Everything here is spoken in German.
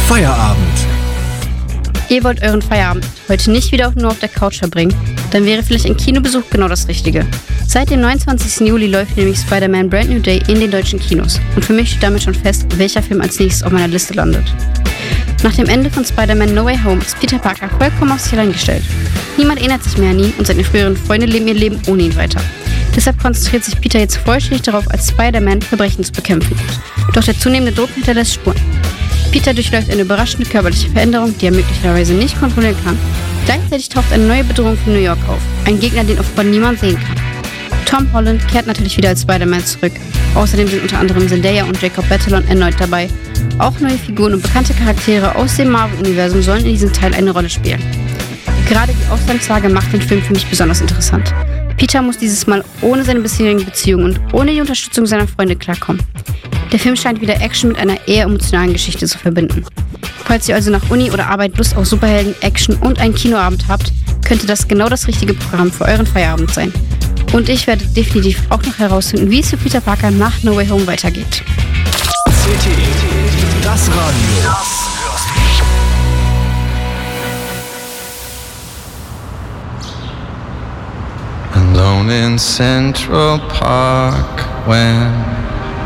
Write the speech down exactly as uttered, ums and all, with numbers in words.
Feierabend. Ihr wollt euren Feierabend heute nicht wieder nur auf der Couch verbringen? Dann wäre vielleicht ein Kinobesuch genau das Richtige. Seit dem neunundzwanzigsten Juli läuft nämlich Spider-Man Brand New Day in den deutschen Kinos. Und für mich steht damit schon fest, welcher Film als nächstes auf meiner Liste landet. Nach dem Ende von Spider-Man No Way Home ist Peter Parker vollkommen auf sich allein gestellt. Niemand erinnert sich mehr an ihn und seine früheren Freunde leben ihr Leben ohne ihn weiter. Deshalb konzentriert sich Peter jetzt vollständig darauf, als Spider-Man Verbrechen zu bekämpfen. Doch der zunehmende Druck hinterlässt Spuren. Peter durchläuft eine überraschende körperliche Veränderung, die er möglicherweise nicht kontrollieren kann. Gleichzeitig taucht eine neue Bedrohung für New York auf, ein Gegner, den offenbar niemand sehen kann. Tom Holland kehrt natürlich wieder als Spider-Man zurück. Außerdem sind unter anderem Zendaya und Jacob Batalon erneut dabei. Auch neue Figuren und bekannte Charaktere aus dem Marvel-Universum sollen in diesem Teil eine Rolle spielen. Gerade die Ausgangslage macht den Film für mich besonders interessant. Peter muss dieses Mal ohne seine bisherigen Beziehungen und ohne die Unterstützung seiner Freunde klarkommen. Der Film scheint wieder Action mit einer eher emotionalen Geschichte zu verbinden. Falls ihr also nach Uni oder Arbeit Lust auf Superhelden, Action und einen Kinoabend habt, könnte das genau das richtige Programm für euren Feierabend sein. Und ich werde definitiv auch noch herausfinden, wie es für Peter Parker nach No Way Home weitergeht. C T, das Radio. Alone in Central Park when